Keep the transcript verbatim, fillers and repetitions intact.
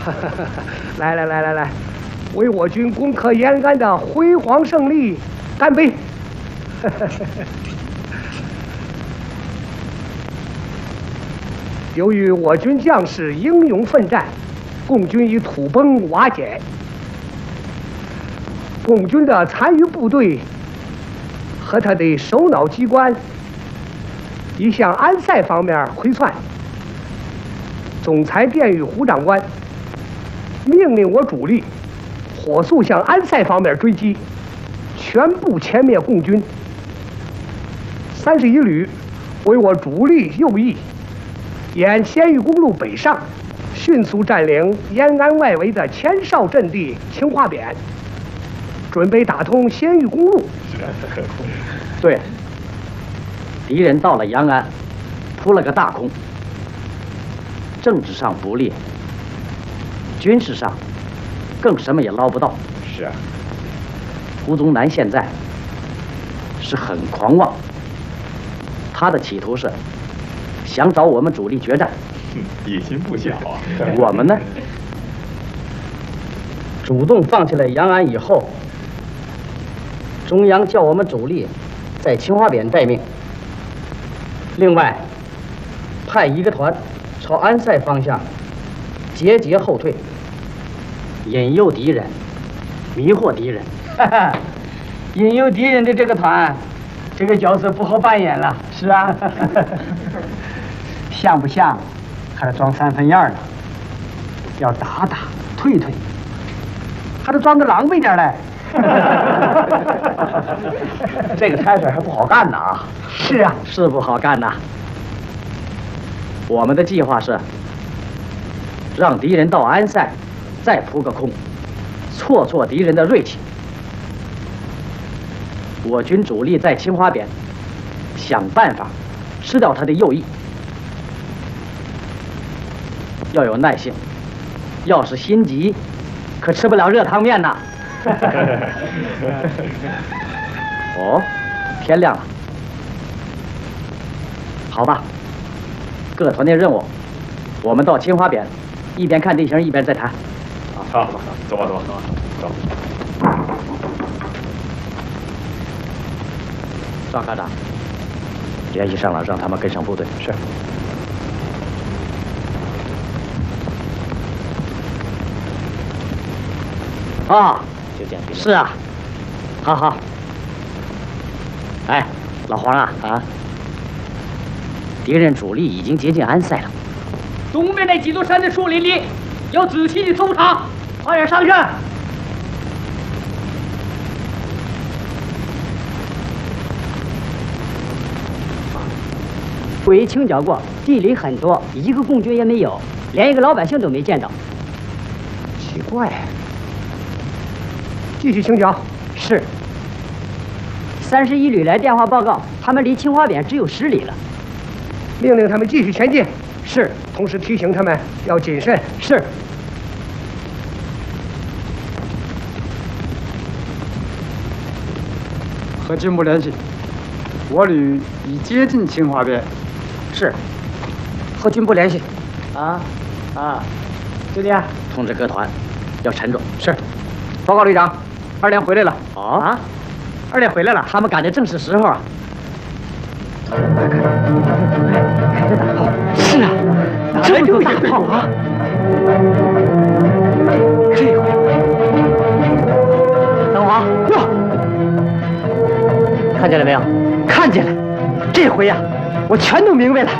来来来来来，为我军攻克延安的辉煌胜利干杯！由于我军将士英勇奋战，共军已土崩瓦解。共军的残余部队和他的首脑机关已向安塞方面回窜。总裁电谕胡长官，命令我主力火速向安塞方面追击，全部歼灭共军。三十一旅为我主力右翼，沿鲜裕公路北上，迅速占领延安外围的前哨阵地青花匾，准备打通鲜裕公路。 对，敌人到了延安，扑了个大空。政治上不利，军事上更什么也捞不到。 是啊， 胡宗南现在是很狂妄，他的企图是想找我们主力决战。 野心不小啊。 我们呢，主动放弃了延安以后，中央叫我们主力在青花匾待命，另外派一个团朝安塞方向节节后退，引诱敌人，迷惑敌人。 引诱敌人的这个团，这个角色不好扮演了。是啊，像不像？还是装三分样呢？要打打退退，还得装的狼狈点嘞。 这个差事还不好干呢啊！ 是啊， 是不好干呐。我们的计划是让敌人到安塞，再扑个空，挫挫敌人的锐气。我军主力在青花匾，想办法吃掉他的右翼。要有耐性，要是心急，可吃不了热汤面呐。哦，天亮了，好吧。各团队任务，我们到青花匾，一边看地形一边再谈。 好，好，走吧，走吧，走。 赵科长，联系上了，让他们跟上部队。 是。 啊，就这样。是啊，好好。哎，老黄啊啊！敌人主力已经接近安塞了， 东边那几座山的树林里要仔细的搜查，快点上去。 我一清剿过，地里很多，一个共军也没有，连一个老百姓都没见到。 奇怪，继续清剿。 是。三十一旅来电话报告，他们离青花匾只有十里了。 命令他们继续前进。 是。 同时提醒他们要谨慎。 是。 和军部联系，我旅已接近青花匾。 是。 和军部联系。 啊啊，就这样。 通知各团，要沉着。 是。报告旅长，二连回来了。 哦啊， 二连回来了， 他们赶的正是时候啊。 看着打炮。是啊，这就打炮啊！这回， 等我啊！ 哟， 看见了没有？ 看见了。这回呀、啊，我全都明白了。